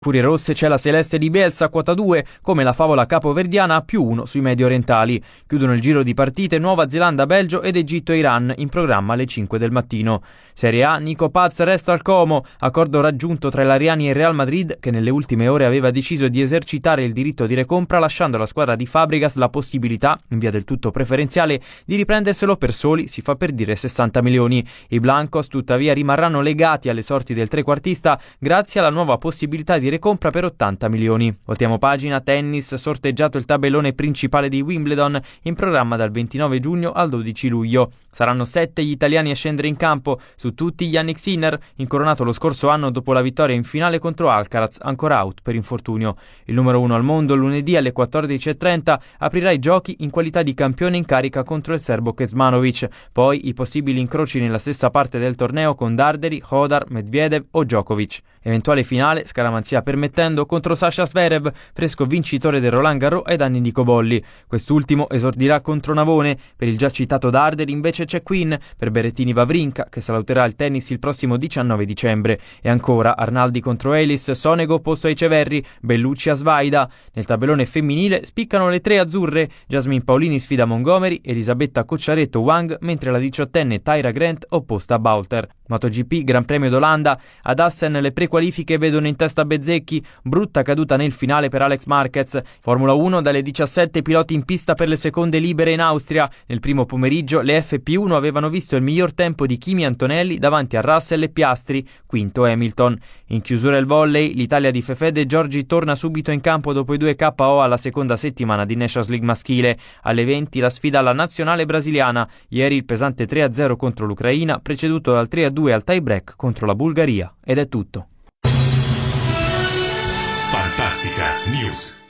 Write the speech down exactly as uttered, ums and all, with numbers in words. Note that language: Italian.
Furie rosse c'è la Celeste di Bielsa, quota due, come la favola capoverdiana a più uno sui medio orientali. Chiudono il giro di partite Nuova Zelanda, Belgio ed Egitto e Iran, in programma alle cinque del mattino. Serie A, Nico Paz resta al Como, accordo raggiunto tra l'Ariani e il Real Madrid, che nelle ultime ore aveva deciso di esercitare il diritto di recompra, lasciando alla squadra di Fabregas la possibilità, in via del tutto preferenziale, di riprenderselo per soli, si fa per dire, sessanta milioni. I Blancos tuttavia rimarranno legati alle sorti del trequartista grazie alla nuova possibilità di recompra per ottanta milioni. Voltiamo pagina, tennis, sorteggiato il tabellone principale di Wimbledon, in programma dal ventinove giugno al dodici luglio. Saranno sette gli italiani a scendere in campo, su tutti Jannik Sinner, incoronato lo scorso anno dopo la vittoria in finale contro Alcaraz, ancora out per infortunio. Il numero uno al mondo lunedì alle quattordici e trenta aprirà i giochi in qualità di campione in carica contro il serbo Kecmanovic, poi i possibili incroci nella stessa parte del torneo con Darderi, Hodar, Medvedev o Djokovic. Eventuale finale, scaramanzia permettendo, contro Sasha Zverev, fresco vincitore del Roland Garros ai danni di Cobolli. Quest'ultimo esordirà contro Navone. Per il già citato Darderi invece c'è Quinn, per Berrettini Wawrinka, che saluterà il tennis il prossimo diciannove dicembre. E ancora Arnaldi contro Elis, Sonego opposto ai Ceverri, Bellucci a Svaida. Nel tabellone femminile spiccano le tre azzurre, Jasmine Paolini sfida Montgomery, Elisabetta Cocciaretto Wang, mentre la diciottenne Tyra Grant opposta a Bauter. MotoGP, Gran Premio d'Olanda, ad Assen le prequalifiche vedono in testa Bezzecchi, brutta caduta nel finale per Alex Marquez. Formula uno, dalle diciassette piloti in pista per le seconde libere in Austria. Nel primo pomeriggio le F P uno avevano visto il miglior tempo di Kimi Antonelli davanti a Russell e Piastri, quinto Hamilton. In chiusura il volley, l'Italia di Fefede Giorgi torna subito in campo dopo i due K O alla seconda settimana di Nations League maschile. Alle venti la sfida alla nazionale brasiliana, ieri il pesante tre a zero contro l'Ucraina, preceduto dal tre a due al tie break contro la Bulgaria. Ed è tutto. Fantastica News.